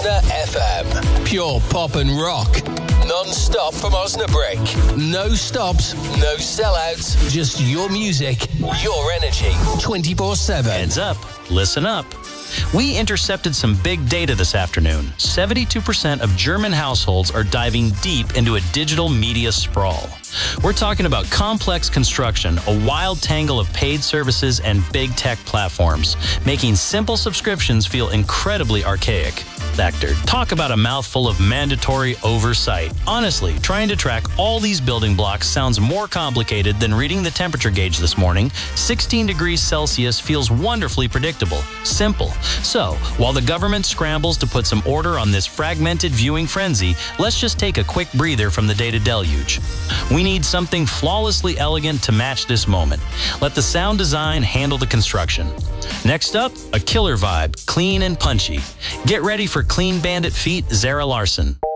Osna FM. Pure pop and rock. Non-stop from Osnabrück. No stops, no sellouts. Just your music, your energy. 24/7. Heads up. Listen up. We intercepted some big data this afternoon. 72% of German households are diving deep into a digital media sprawl. We're talking about complex construction, a wild tangle of paid services and big tech platforms, making simple subscriptions feel incredibly archaic. Factor. Talk about a mouthful of mandatory oversight. Honestly, trying to track all these building blocks sounds more complicated than reading the temperature gauge this morning. 16 degrees Celsius feels wonderfully predictable. Simple. So, while the government scrambles to put some order on this fragmented viewing frenzy, let's just take a quick breather from the data deluge. We need something flawlessly elegant to match this moment. Let the sound design handle the construction. Next up, a killer vibe, clean and punchy. Get ready for Clean Bandit feat. Zara Larson.